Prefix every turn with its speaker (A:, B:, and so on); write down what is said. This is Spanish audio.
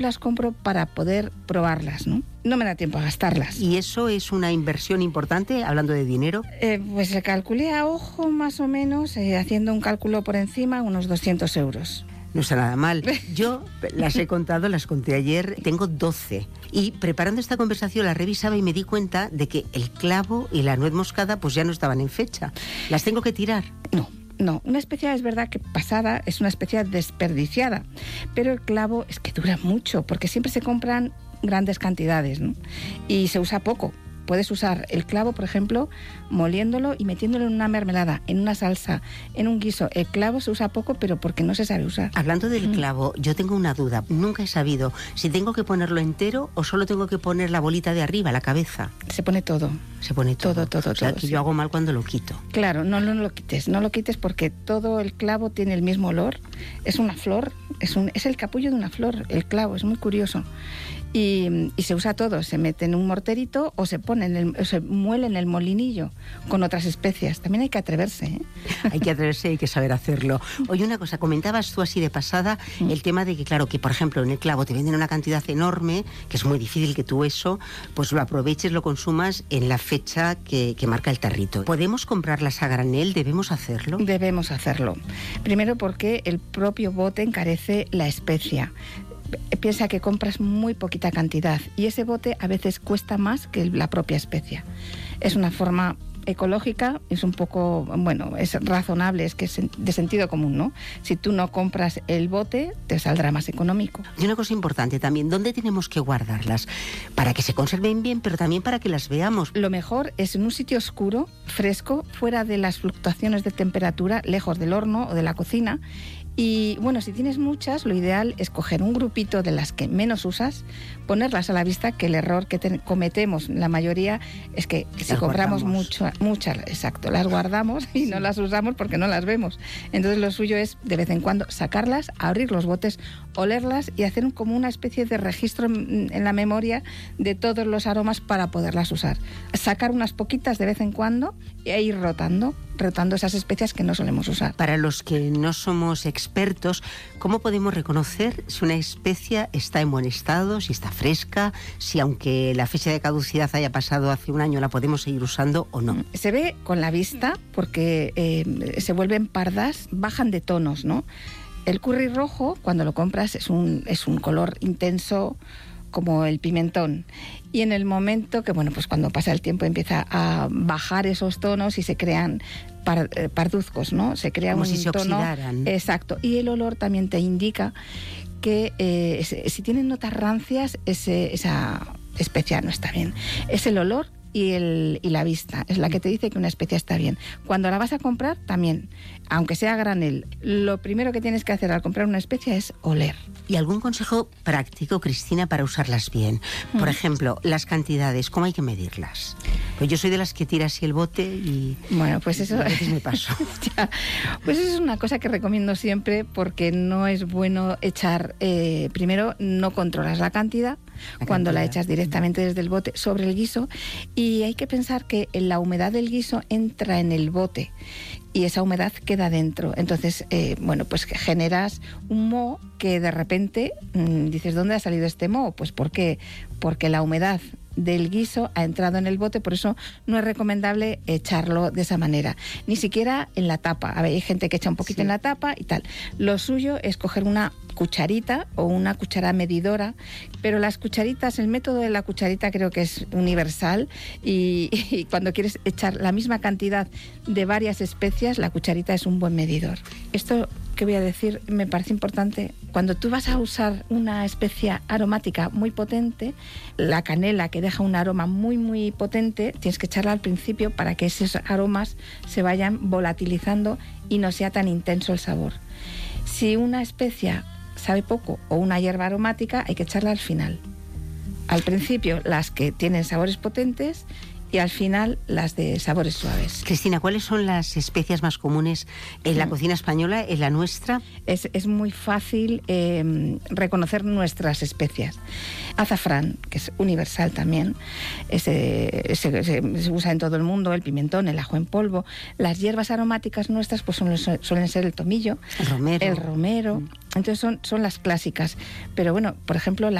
A: las compro para poder probarlas, ¿no? No me da tiempo a gastarlas.
B: ¿Y eso es una inversión importante, hablando de dinero?
A: Pues calculé a ojo más o menos, haciendo un cálculo por encima, unos 200 euros.
B: No está nada mal. Yo las he contado, las conté ayer, tengo 12. Y preparando esta conversación las revisaba y me di cuenta de que el clavo y la nuez moscada pues ya no estaban en fecha. ¿Las tengo que tirar?
A: No, una especia es verdad que pasada es una especia desperdiciada, pero el clavo es que dura mucho porque siempre se compran grandes cantidades, ¿no? Y se usa poco. Puedes usar el clavo, por ejemplo, moliéndolo y metiéndolo en una mermelada, en una salsa, en un guiso. El clavo se usa poco, pero porque no se sabe usar.
B: Hablando del clavo, yo tengo una duda. Nunca he sabido si tengo que ponerlo entero o solo tengo que poner la bolita de arriba, la cabeza.
A: Se pone todo.
B: Se pone todo.
A: Todo.
B: O sea, que
A: sí.
B: yo hago mal cuando lo quito.
A: Claro, no lo quites. No lo quites porque todo el clavo tiene el mismo olor. Es una flor, es el capullo de una flor, el clavo, es muy curioso. Y se usa todo, se mete en un morterito o se muele en el molinillo con otras especias. También hay que atreverse, ¿eh?
B: Hay que atreverse, hay que saber hacerlo. Oye, una cosa, comentabas tú así de pasada el tema de que, claro, que por ejemplo en el clavo te venden una cantidad enorme, que es muy difícil que tú eso, pues lo aproveches, lo consumas en la fecha que marca el tarrito. ¿Podemos comprarlas a granel? ¿Debemos hacerlo?
A: Debemos hacerlo. Primero porque el propio bote encarece la especia. Piensa que compras muy poquita cantidad y ese bote a veces cuesta más que la propia especia. Es una forma ecológica, es un poco, bueno, es razonable, es que es de sentido común, ¿no? Si tú no compras el bote, te saldrá más económico.
B: Y una cosa importante también, ¿dónde tenemos que guardarlas? Para que se conserven bien, pero también para que las veamos.
A: Lo mejor es en un sitio oscuro, fresco, fuera de las fluctuaciones de temperatura, lejos del horno o de la cocina. Y bueno, si tienes muchas, lo ideal es coger un grupito de las que menos usas, ponerlas a la vista, que el error que cometemos la mayoría es que si compramos muchas, exacto, las guardamos y no las usamos porque no las vemos. Entonces lo suyo es de vez en cuando sacarlas, abrir los botes, olerlas y hacer como una especie de registro en la memoria de todos los aromas para poderlas usar. Sacar unas poquitas de vez en cuando e ir rotando esas especias que no solemos usar.
B: Para los que no somos expertos, ¿cómo podemos reconocer si una especia está en buen estado, si está fresca, si aunque la fecha de caducidad haya pasado hace un año la podemos seguir usando o no?
A: Se ve con la vista porque se vuelven pardas, bajan de tonos, ¿no? El curry rojo, cuando lo compras, es un color intenso como el pimentón. Y en el momento que, bueno, pues cuando pasa el tiempo empieza a bajar esos tonos y se crean parduzcos, ¿no? Se crea
B: como
A: un
B: si se
A: tono,
B: oxidaran.
A: Exacto. Y el olor también te indica que si tienen notas rancias, esa especia no está bien. Es el olor y la vista es la que te dice que una especia está bien. Cuando la vas a comprar, también, aunque sea a granel, lo primero que tienes que hacer al comprar una especia es oler.
B: ¿Y algún consejo práctico, Cristina, para usarlas bien? Por ejemplo, las cantidades, ¿cómo hay que medirlas? Pues yo soy de las que tira así el bote y...
A: Bueno, pues eso...
B: A veces me paso.
A: Ya, pues eso es una cosa que recomiendo siempre porque no es bueno echar... primero, no controlas la cantidad cuando la echas directamente desde el bote sobre el guiso y hay que pensar que la humedad del guiso entra en el bote y esa humedad queda dentro. Entonces, bueno, pues generas un moho que de repente dices, ¿dónde ha salido este moho? Pues porque la humedad del guiso ha entrado en el bote, por eso no es recomendable echarlo de esa manera, ni siquiera en la tapa. A ver, hay gente que echa un poquito en la tapa y tal. Lo suyo es coger una cucharita o una cuchara medidora, pero las cucharitas, el método de la cucharita creo que es universal y cuando quieres echar la misma cantidad de varias especias, la cucharita es un buen medidor. Esto que voy a decir me parece importante. Cuando tú vas a usar una especia aromática muy potente, la canela que deja un aroma muy muy potente, tienes que echarla al principio para que esos aromas se vayan volatilizando y no sea tan intenso el sabor. Si una especia sabe poco o una hierba aromática, hay que echarla al final. Al principio las que tienen sabores potentes y al final las de sabores suaves.
B: Cristina, ¿cuáles son las especias más comunes en la cocina española, en la nuestra?
A: Es muy fácil reconocer nuestras especias. Azafrán, que es universal también, se usa en todo el mundo, el pimentón, el ajo en polvo. Las hierbas aromáticas nuestras pues suelen ser el tomillo, el romero. Entonces son las clásicas. Pero bueno, por ejemplo,